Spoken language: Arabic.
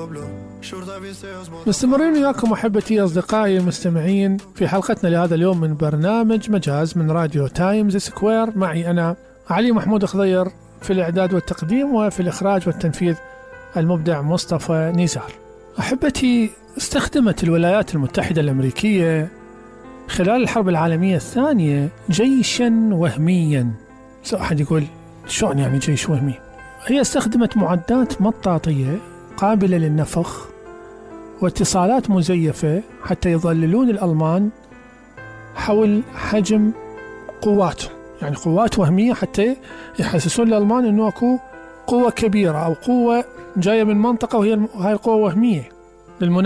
مستمرين وياكم أحبتي أصدقائي المستمعين في حلقتنا لهذا اليوم من برنامج مجاز من راديو تايمز سكوير. معي أنا علي محمود خضير في الإعداد والتقديم، وفي الإخراج والتنفيذ المبدع مصطفى نزار. أحبتي، استخدمت الولايات المتحدة الأمريكية خلال الحرب العالمية الثانية جيشا وهميا. أحد يقول شلون يعني جيش وهمي؟ هي استخدمت معدات مطاطية قابلة للنفخ واتصالات مزيفة حتى يضللون الألمان حول حجم قواتهم، يعني قوات وهمية حتى يحسسون الألمان أنه أكو قوة كبيرة أو قوة جاية من منطقة وهي هاي القوة وهمية.